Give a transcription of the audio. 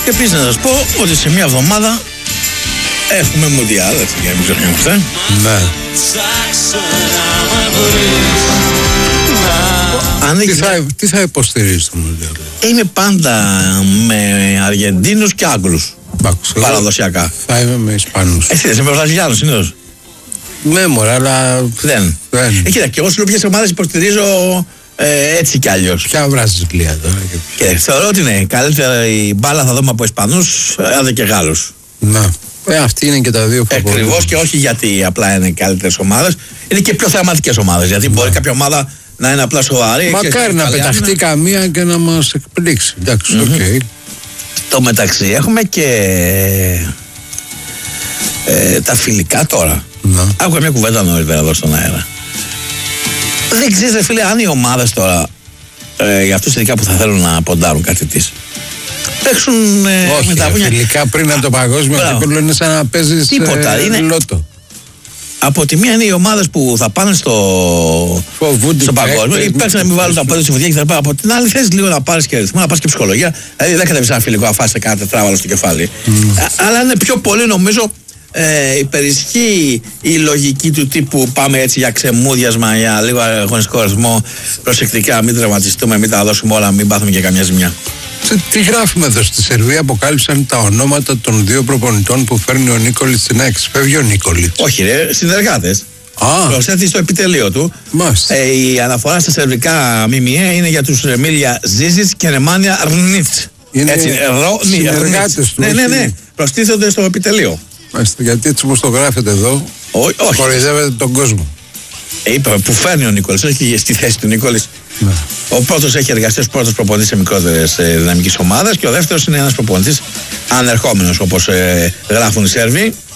Και επίσης να σας πω ότι σε μια εβδομάδα έχουμε Μουντιάλ, έτσι για να μην ξεχνιόμαστε. Ναι. Τι θα υποστηρίζει το Μουντιάλ? Είμαι πάντα με Αργεντίνους και Άγγλους. Παραδοσιακά. Θα είμαι με Ισπανούς. Εσύ είσαι με Βραζιλιάνους συνήθως? Ναι, μωρά, αλλά δεν. Κοίτα, και εγώ σου λέω ποιες ομάδες υποστηρίζω έτσι κι αλλιώς. Ποια Βραζιλία τώρα? Και θεωρώ ότι ναι, καλύτερη μπάλα θα δούμε από Ισπανούς, άντε και Γάλλους. Να. Αυτοί είναι και τα δύο φαβορί. Ακριβώς, και όχι γιατί απλά είναι καλύτερες ομάδες, είναι και πιο θεαματικές ομάδες. Γιατί μπορεί κάποια ομάδα να είναι απλά σοβαρή. Μακάρι να πεταχτεί καμία και να μας εκπλήξει. Εντάξει, οκ. Το μεταξύ έχουμε και τα φιλικά τώρα. Άκουγα μια κουβέντα νωρίτερα εδώ στον αέρα. Δεν ξέρεις, ρε φίλε, αν οι ομάδες τώρα, για αυτούς ειδικά που θα θέλουν να ποντάρουν κάτι της, παίξουν όχι, με τα βουνιά. Φιλικά πριν από το παγκόσμιο κύπελλο είναι σαν να παίζεις λότο. Από τη μία είναι οι ομάδες που θα πάνε στο παγκόσμιο ή παίξουν να μην βάλουν τα πόδια στη φωτιά και θα πάνε. Από την άλλη θες λίγο να πάρεις και ρυθμό, να πας και ψυχολογία. Δηλαδή δεν κατέβεις ένα φιλικό, αφάστε κάνα τετράβαλο στο κεφάλι. Αλλά είναι πιο πολύ, νομίζω, υπερισχύει η λογική του τύπου πάμε έτσι για ξεμούδιασμα, για λίγο αγωνιστικό ρυθμό, προσεκτικά, μην τραυματιστούμε, μην τα δώσουμε όλα, μην πάθουμε και καμιά ζημιά. Τι γράφουμε εδώ? Στη Σερβία αποκάλυψαν τα ονόματα των δύο προπονητών που φέρνει ο Νίκολιτς στην ΑΕΚ. Φεύγει ο Νίκολιτς. Όχι, ρε, συνεργάτες. Προσθέτει στο επιτελείο του. Η αναφορά στα σερβικά ΜΜΕ είναι για τους Μίλια Ζίζιτς και Νεμάνια Ρνίτς. Είναι συνεργάτες του. Ναι. Προστίθενται στο επιτελείο. Γιατί έτσι όπως το γράφετε εδώ, κοροϊδεύετε τον κόσμο. Είπαμε που φέρνει ο Νίκολης, όχι στη θέση του Νίκολης. Ναι. Ο πρώτος έχει εργαστεί ως πρώτος προπονητής σε μικρότερες δυναμικές ομάδες και ο δεύτερος είναι ένας προπονητής ανερχόμενος, όπως γράφουν οι Σέρβοι.